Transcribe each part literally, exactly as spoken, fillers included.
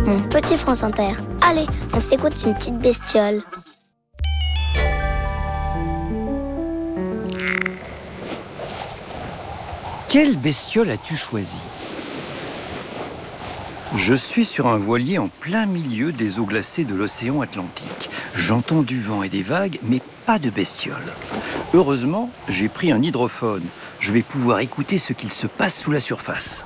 Mon petit France Inter. Allez, on s'écoute une petite bestiole. Quelle bestiole as-tu choisi ? Je suis sur un voilier en plein milieu des eaux glacées de l'océan Atlantique. J'entends du vent et des vagues, mais pas de bestiole. Heureusement, j'ai pris un hydrophone. Je vais pouvoir écouter ce qu'il se passe sous la surface.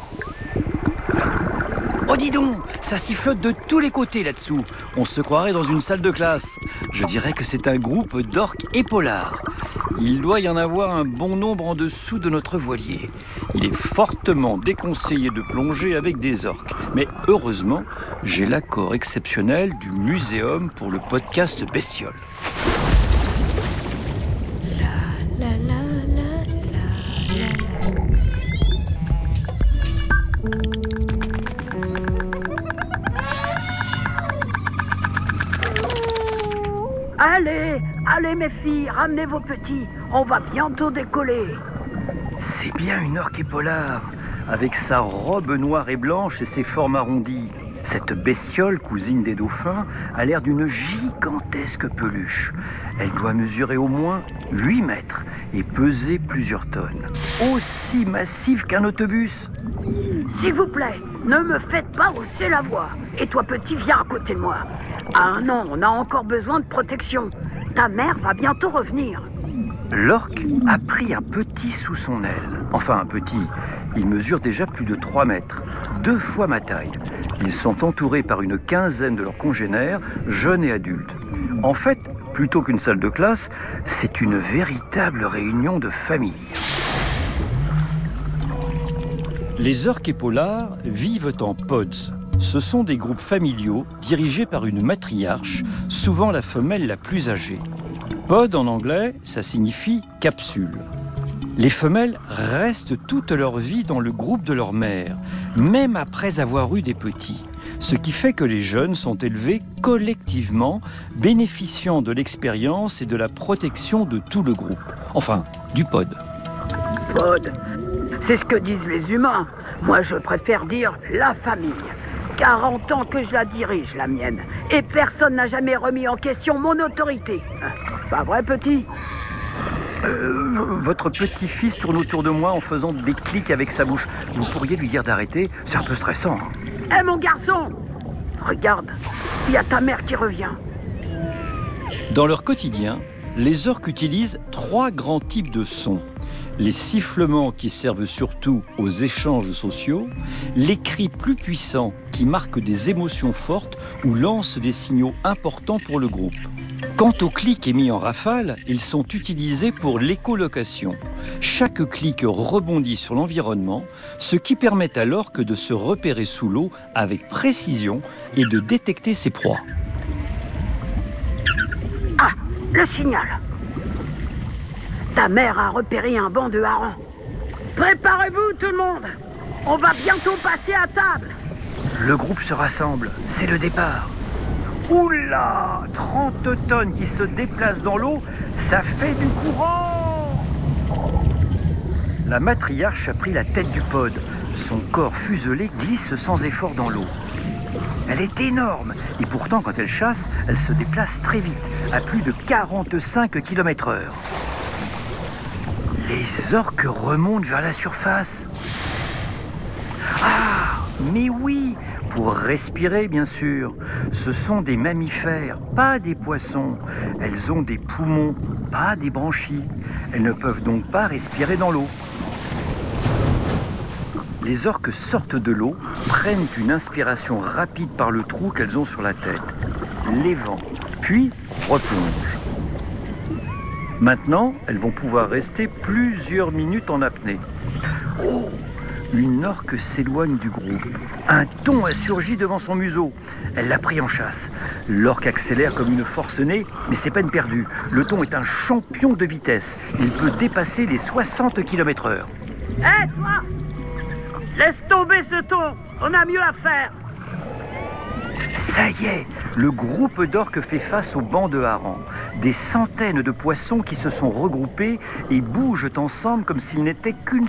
Oh dis donc, ça sifflote de tous les côtés là-dessous. On se croirait dans une salle de classe. Je dirais que c'est un groupe d'orques épaulards. Il doit y en avoir un bon nombre en dessous de notre voilier. Il est fortement déconseillé de plonger avec des orques. Mais heureusement, j'ai l'accord exceptionnel du Muséum pour le podcast Bestiole. La, la, la, la, la, la. Allez, allez mes filles, ramenez vos petits, on va bientôt décoller. C'est bien une orque épaulard, avec sa robe noire et blanche et ses formes arrondies. Cette bestiole, cousine des dauphins, a l'air d'une gigantesque peluche. Elle doit mesurer au moins huit mètres et peser plusieurs tonnes. Aussi massive qu'un autobus. S'il vous plaît, ne me faites pas hausser la voix. Et toi petit, viens à côté de moi. À un an, on a encore besoin de protection. Ta mère va bientôt revenir. L'orque a pris un petit sous son aile. Enfin, un petit. Il mesure déjà plus de trois mètres, deux fois ma taille. Ils sont entourés par une quinzaine de leurs congénères, jeunes et adultes. En fait, plutôt qu'une salle de classe, c'est une véritable réunion de famille. Les orques épaulards vivent en pods. Ce sont des groupes familiaux dirigés par une matriarche, souvent la femelle la plus âgée. Pod en anglais, ça signifie capsule. Les femelles restent toute leur vie dans le groupe de leur mère, même après avoir eu des petits. Ce qui fait que les jeunes sont élevés collectivement, bénéficiant de l'expérience et de la protection de tout le groupe. Enfin, du pod. Pod, c'est ce que disent les humains. Moi, je préfère dire la famille. quarante ans que je la dirige, la mienne. Et personne n'a jamais remis en question mon autorité. Pas vrai, petit ? Euh, votre petit-fils tourne autour de moi en faisant des clics avec sa bouche. Vous pourriez lui dire d'arrêter ? C'est un peu stressant. Hé, hey, mon garçon ! Regarde, il y a ta mère qui revient. Dans leur quotidien, les orques utilisent trois grands types de sons. Les sifflements qui servent surtout aux échanges sociaux, les cris plus puissants qui marquent des émotions fortes ou lancent des signaux importants pour le groupe. Quant aux clics émis en rafale, ils sont utilisés pour l'écholocation. Chaque clic rebondit sur l'environnement, ce qui permet à l'orque de se repérer sous l'eau avec précision et de détecter ses proies. Ah, le signal. Ta mère a repéré un banc de harengs. Préparez-vous tout le monde. On va bientôt passer à table. Le groupe se rassemble, c'est le départ. Oula, trente tonnes qui se déplacent dans l'eau, ça fait du courant. La matriarche a pris la tête du pod. Son corps fuselé glisse sans effort dans l'eau. Elle est énorme et pourtant quand elle chasse, elle se déplace très vite, à plus de quarante-cinq kilomètres heure. Les orques remontent vers la surface. Ah, mais oui, pour respirer bien sûr. Ce sont des mammifères, pas des poissons. Elles ont des poumons, pas des branchies. Elles ne peuvent donc pas respirer dans l'eau. Les orques sortent de l'eau, prennent une inspiration rapide par le trou qu'elles ont sur la tête, l'évent, puis replongent. Maintenant, elles vont pouvoir rester plusieurs minutes en apnée. Oh, une orque s'éloigne du groupe. Un thon a surgi devant son museau. Elle l'a pris en chasse. L'orque accélère comme une forcenée, mais c'est peine perdue. Le thon est un champion de vitesse. Il peut dépasser les soixante kilomètres heure. Hé, hey, toi ! Laisse tomber ce thon, on a mieux à faire. Ça y est, le groupe d'orques fait face au banc de harengs. Des centaines de poissons qui se sont regroupés et bougent ensemble comme s'ils n'étaient qu'une